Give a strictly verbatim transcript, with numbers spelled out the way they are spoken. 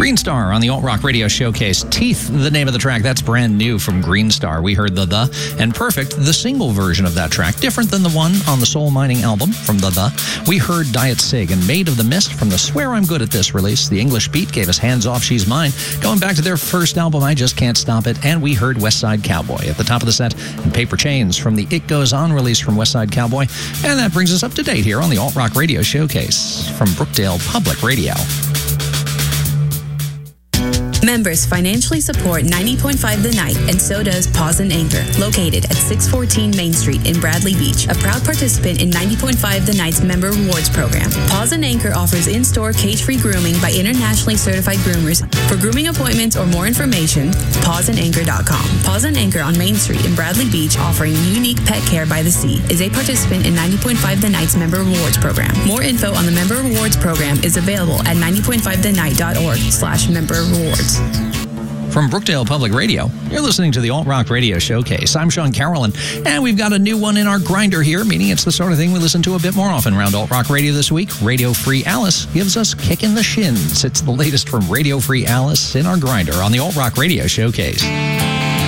Green Star on the Alt Rock Radio Showcase. Teeth, the name of the track. That's brand new from Green Star. We heard the The and Perfect, the single version of that track, different than the one on the Soul Mining album from the The. We heard Diet Sig and Made of the Mist from the Swear I'm Good at This release. The English Beat gave us Hands Off She's Mine, going back to their first album, I Just Can't Stop It. And we heard West Side Cowboy at the top of the set, and Paper Chains from the It Goes On release from West Side Cowboy. And that brings us up to date here on the Alt Rock Radio Showcase from Brookdale Public Radio. Members financially support ninety point five The Night, and so does Paws and Anchor, located at six fourteen Main Street in Bradley Beach, a proud participant in ninety point five The Night's Member Rewards Program. Paws and Anchor offers in-store cage-free grooming by internationally certified groomers. For grooming appointments or more information, paws and anchor dot com. Paws and Anchor on Main Street in Bradley Beach, offering unique pet care by the sea, is a participant in ninety point five The Night's Member Rewards Program. More info on the Member Rewards Program is available at ninety point five the night dot org slash member rewards. From Brookdale Public Radio, you're listening to the Alt Rock Radio Showcase. I'm Sean Carrollin, and we've got a new one in our grinder here, meaning it's the sort of thing we listen to a bit more often around Alt Rock Radio this week. Radio Free Alice gives us Kick in the Shins. It's the latest from Radio Free Alice in our grinder on the Alt Rock Radio Showcase.